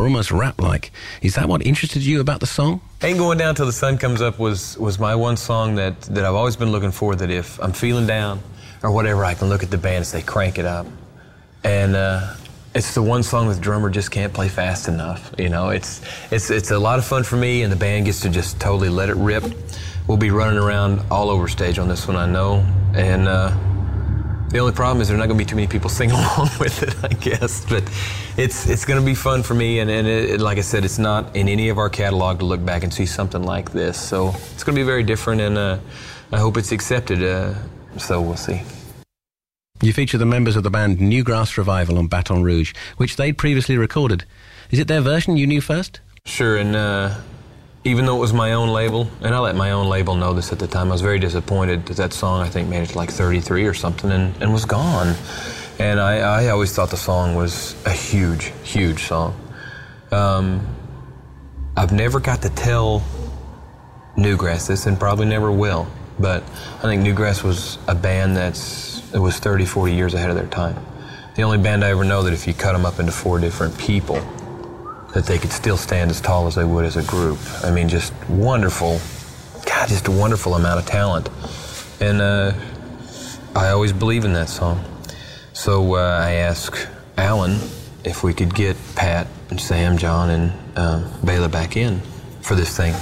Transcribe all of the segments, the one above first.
or almost rap-like. Is that what interested you about the song? Ain't Going Down Till the Sun Comes Up was my one song that I've always been looking for, that if I'm feeling down or whatever, I can look at the band and say, crank it up. And it's the one song that the drummer just can't play fast enough. You know, it's a lot of fun for me, and the band gets to just totally let it rip. We'll be running around all over stage on this one, I know. And the only problem is there's not going to be too many people singing along with it, I guess. But it's going to be fun for me, and it, like I said, it's not in any of our catalog to look back and see something like this. So it's going to be very different, and I hope it's accepted. So we'll see. You feature the members of the band Newgrass Revival on Baton Rouge, which they'd previously recorded. Is it their version you knew first? Sure, and even though it was my own label, and I let my own label know this at the time, I was very disappointed that song, I think, made it to like 33 or something and was gone. And I always thought the song was a huge, huge song. I've never got to tell Newgrass this, and probably never will, but I think Newgrass was a band that was 30, 40 years ahead of their time. The only band I ever know that if you cut them up into 4 different people, that they could still stand as tall as they would as a group. I mean, just wonderful, God, just a wonderful amount of talent. And I always believe in that song. So I asked Alan if we could get Pat and Sam, John, and Bela back in for this thing.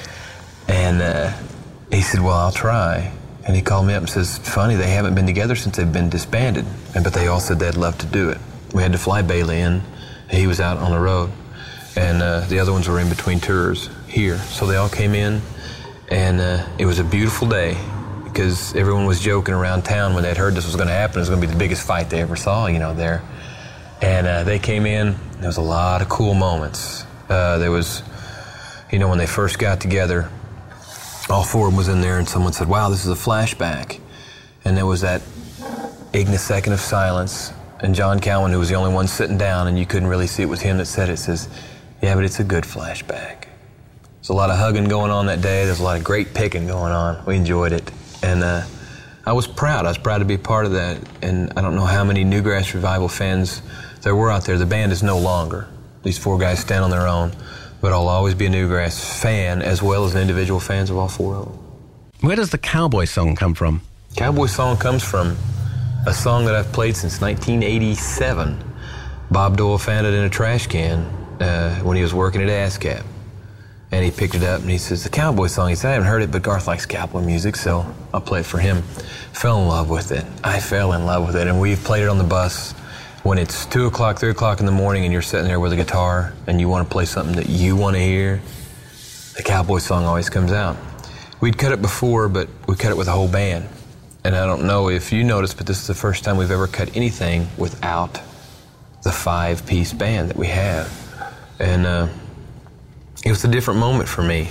And he said, well, I'll try. And he called me up and says, funny, they haven't been together since they've been disbanded. But they all said they'd love to do it. We had to fly Bela in. He was out on the road. And the other ones were in between tours here. So they all came in, and it was a beautiful day because everyone was joking around town when they'd heard this was going to happen. It was going to be the biggest fight they ever saw, you know, there. And they came in. There was a lot of cool moments. There was, you know, when they first got together, all 4 of them was in there, and someone said, wow, this is a flashback. And there was that ignorant second of silence. And John Cowan, who was the only one sitting down, and you couldn't really see it was him that said it, says, yeah, but it's a good flashback. There's a lot of hugging going on that day. There's a lot of great picking going on. We enjoyed it. And I was proud. I was proud to be part of that. And I don't know how many Newgrass Revival fans there were out there. The band is no longer. These 4 guys stand on their own. But I'll always be a Newgrass fan as well as individual fans of all 4 of them. Where does the Cowboy song come from? Cowboy song comes from a song that I've played since 1987. Bob Doyle found it in a trash can when he was working at ASCAP. And he picked it up and he says, the Cowboy song. He said, I haven't heard it, but Garth likes cowboy music, so I'll play it for him. Fell in love with it. I fell in love with it. And we've played it on the bus when it's 2 o'clock, 3 o'clock in the morning and you're sitting there with a guitar and you want to play something that you want to hear. The Cowboy song always comes out. We'd cut it before, but we cut it with a whole band. And I don't know if you noticed, but this is the first time we've ever cut anything without the 5-piece band that we have. And it was a different moment for me.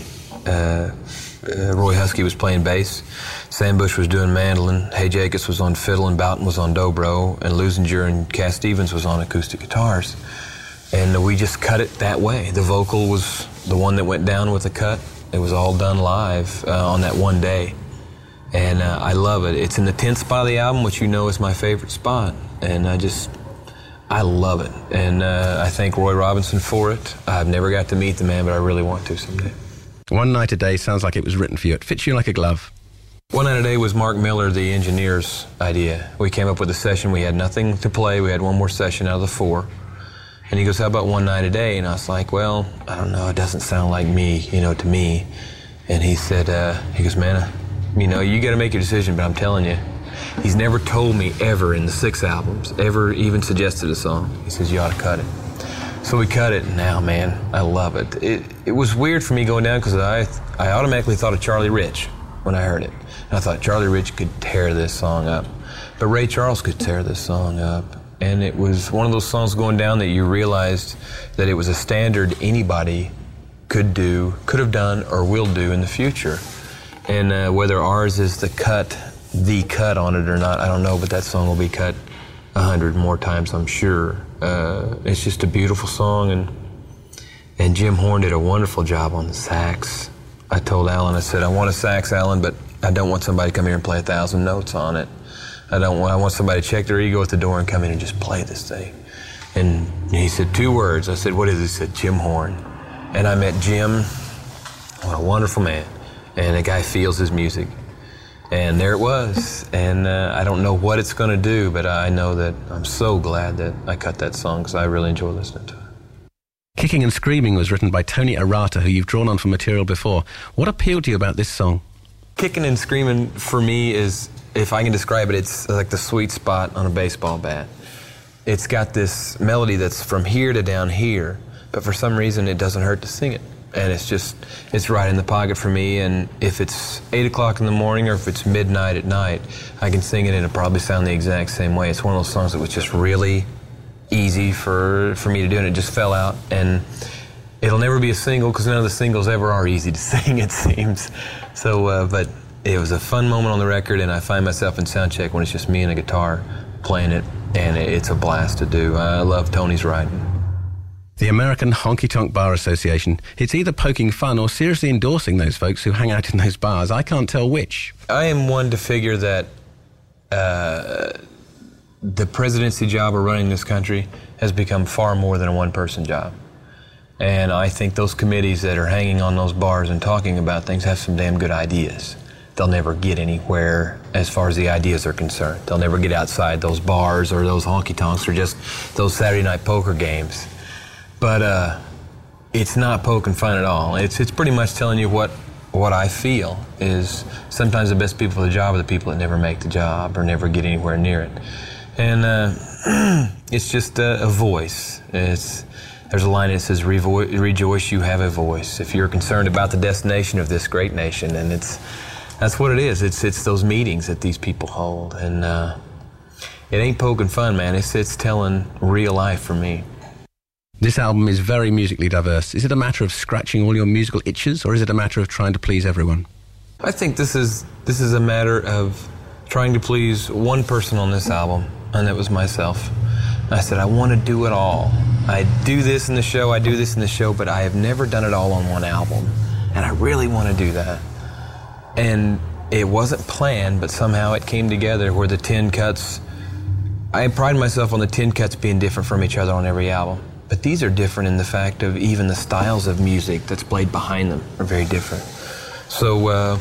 Roy Husky was playing bass, Sam Bush was doing mandolin, Hay Jacobs was on fiddle, and Boughton was on dobro, and Lusinger and Cass Stevens was on acoustic guitars. And we just cut it that way. The vocal was the one that went down with the cut. It was all done live on that one day. And I love it. It's in the 10th spot of the album, which you know is my favorite spot. And I love it. And I thank Roy Robinson for it. I've never got to meet the man, but I really want to someday. One Night a Day sounds like it was written for you. It fits you like a glove. One Night a Day was Mark Miller, the engineer's idea. We came up with a session. We had nothing to play. We had one more session out of the 4. And he goes, how about One Night a Day? And I was like, well, I don't know. It doesn't sound like me, you know, to me. And he said, he goes, man, you know, you got to make your decision, but I'm telling you, he's never told me ever in the 6 albums, ever even suggested a song. He says, you ought to cut it. So we cut it, and now, man, I love it. It was weird for me going down because I automatically thought of Charlie Rich when I heard it. And I thought Charlie Rich could tear this song up. But Ray Charles could tear this song up. And it was one of those songs going down that you realized that it was a standard anybody could do, could have done, or will do in the future. And whether ours is the cut on it or not, I don't know, but that song will be cut 100 more times, I'm sure. It's just a beautiful song, and Jim Horn did a wonderful job on the sax. I told Alan, I said, I want a sax, Alan, but I don't want somebody to come here and play 1,000 notes on it. I want somebody to check their ego at the door and come in and just play this thing. And he said 2 words. I said, what is it? He said, Jim Horn. And I met Jim. What a wonderful man. And the guy feels his music. And there it was. And I don't know what it's going to do, but I know that I'm so glad that I cut that song because I really enjoy listening to it. Kicking and Screaming was written by Tony Arata, who you've drawn on for material before. What appealed to you about this song? Kicking and Screaming for me is, if I can describe it, it's like the sweet spot on a baseball bat. It's got this melody that's from here to down here, but for some reason it doesn't hurt to sing it. And it's right in the pocket for me, and if it's 8 o'clock in the morning or if it's midnight at night, I can sing it and it'll probably sound the exact same way. It's one of those songs that was just really easy for me to do, and it just fell out. And it'll never be a single because none of the singles ever are easy to sing, it seems. So, but it was a fun moment on the record, and I find myself in sound check when it's just me and a guitar playing it, and it's a blast to do. I love Tony's writing. The American Honky Tonk Bar Association. It's either poking fun or seriously endorsing those folks who hang out in those bars. I can't tell which. I am one to figure that the presidency job of running this country has become far more than a one-person job. And I think those committees that are hanging on those bars and talking about things have some damn good ideas. They'll never get anywhere as far as the ideas are concerned. They'll never get outside those bars or those honky-tonks or just those Saturday night poker games. But it's not poking fun at all. It's pretty much telling you what I feel is sometimes the best people for the job are the people that never make the job or never get anywhere near it. And it's just a voice. There's a line that says, rejoice, you have a voice. If you're concerned about the destination of this great nation, and that's what it is. It's those meetings that these people hold. And it ain't poking fun, man. It's telling real life for me. This album is very musically diverse. Is it a matter of scratching all your musical itches, or is it a matter of trying to please everyone? I think this is a matter of trying to please one person on this album, and that was myself. I said, I want to do it all. I do this in the show, I do this in the show, but I have never done it all on one album, and I really want to do that. And it wasn't planned, but somehow it came together where the 10 cuts, I pride myself on the 10 cuts being different from each other on every album. But these are different in the fact of even the styles of music that's played behind them are very different. So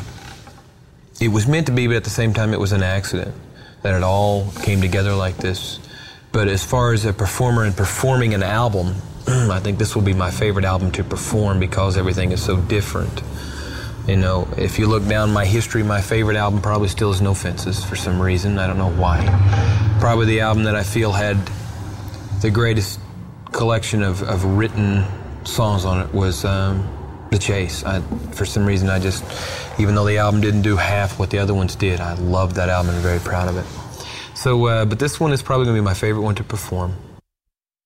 it was meant to be, but at the same time it was an accident that it all came together like this. But as far as a performer and performing an album, I think this will be my favorite album to perform because everything is so different. You know, if you look down my history, my favorite album probably still is No Fences for some reason. I don't know why. Probably the album that I feel had the greatest collection of written songs on it was The Chase. For some reason, even though the album didn't do half what the other ones did, I loved that album and I'm very proud of it. So, but this one is probably going to be my favorite one to perform.